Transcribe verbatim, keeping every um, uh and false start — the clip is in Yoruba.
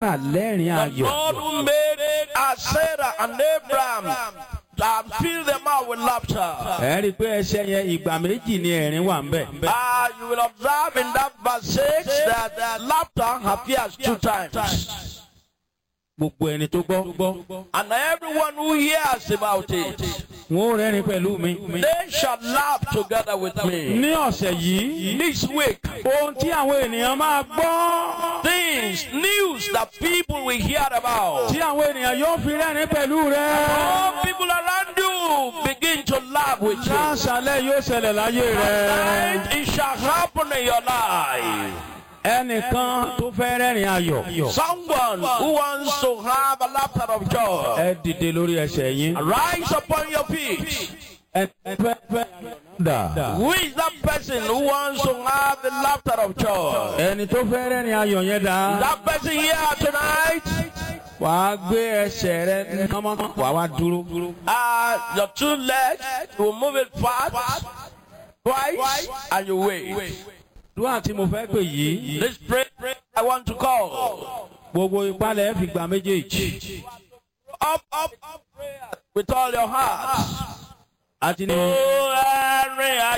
lẹ́rìn The ayọ̀. Lord who made uh, Sarah and Abraham and fill them out with laughter. Ẹ rí i pé ẹsẹ̀ yẹn ìgbà méjì ni ẹ̀rín wà ń bẹ̀. Uh, you will observe in that verse six that uh, laughter appears two times. Gbogbo ẹni tó gbọ́. And everyone who hears about it, Wọ́n ó rẹ́rìn pẹ̀lú mi. they shall laugh together with me. Ní ọ̀sẹ̀ yìí, This week, ohun tí àwọn ènìyàn máa gbọ́. things, news that people will hear about. Tí àwọn ènìyàn yóò fi rẹ́rìn pẹ̀lú rẹ. All people around you begin to laugh with you. Láṣálẹ̀ yóò ṣẹlẹ̀ láyé rẹ. And it shall happen in your life. Ẹnìkan tó fẹ́ rẹ́rìn ayọ̀. Someone who wants to have a laughter of joy, Ẹ dìde lórí ẹsẹ̀ yín. rise upon your feet. Ẹ fẹ́ fẹ́ dà. Who is that person who wants to have the laughter of joy? Ẹni tó fẹ́ rẹ́rìn ayọ̀ yẹn dà. That person here tonight, Wàá gbé ẹsẹ̀ rẹ kánmọ́. Wàá wá dúró. uh, your two legs, you will move it fast, twice, and you wait. Dúwà tí mo fẹ́ pè yìí. This prayer I want to call. Gbogbo ìpalẹ̀ fi gbà méjèèjì. Up, up, up, prayer with all your heart. Àti ní. Oh, Henry,